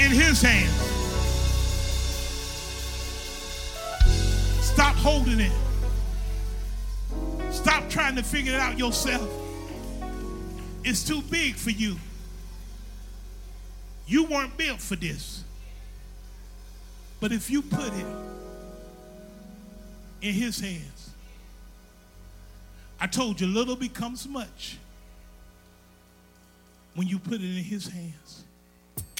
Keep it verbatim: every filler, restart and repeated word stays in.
in his hands. Stop holding it. Stop trying to figure it out yourself. It's too big for you. You weren't built for this. But if you put it in his hands, I told you little becomes much when you put it in his hands.